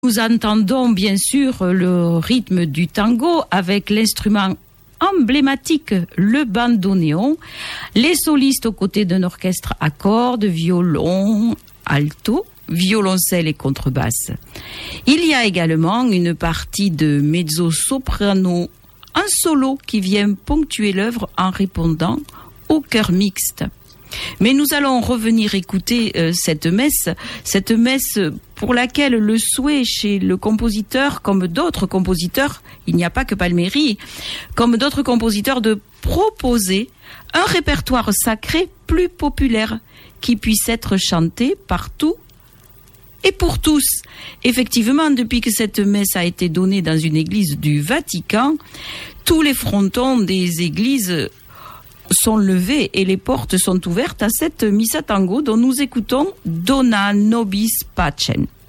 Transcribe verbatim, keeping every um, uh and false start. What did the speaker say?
Nous entendons bien sûr le rythme du tango avec l'instrument emblématique, le bandoneon, les solistes aux côtés d'un orchestre à cordes, violon, alto, violoncelle et contrebasse. Il y a également une partie de mezzo-soprano en solo qui vient ponctuer l'œuvre en répondant au chœur mixte. Mais nous allons revenir écouter euh, cette messe, cette messe pour laquelle le souhait chez le compositeur, comme d'autres compositeurs, il n'y a pas que Palmieri, comme d'autres compositeurs, de proposer un répertoire sacré plus populaire qui puisse être chanté partout et pour tous. Effectivement, depuis que cette messe a été donnée dans une église du Vatican, tous les frontons des églises sont levés et les portes sont ouvertes à cette Missa Tango dont nous écoutons Dona Nobis Pacem.